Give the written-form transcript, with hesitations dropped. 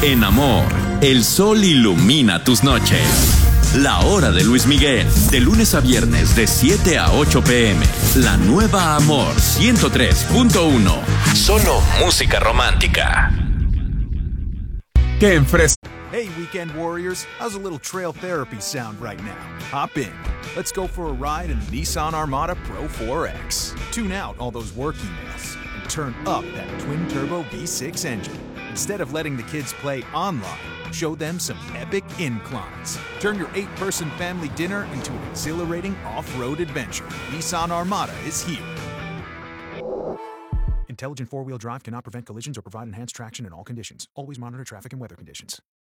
En amor, el sol ilumina tus noches. La hora de Luis Miguel, de lunes a viernes de 7 a 8 p.m. La nueva Amor 103.1. Solo música romántica. ¡Qué fresco! Hey, weekend warriors, how's a little trail therapy sound right now? Hop in. Let's go for a ride in the Nissan Armada Pro 4X. Tune out all those work emails and turn up that twin-turbo V6 engine. Instead of letting the kids play online, show them some epic inclines. Turn your 8-person family dinner into an exhilarating off-road adventure. Nissan Armada is here. Intelligent four-wheel drive cannot prevent collisions or provide enhanced traction in all conditions. Always monitor traffic and weather conditions.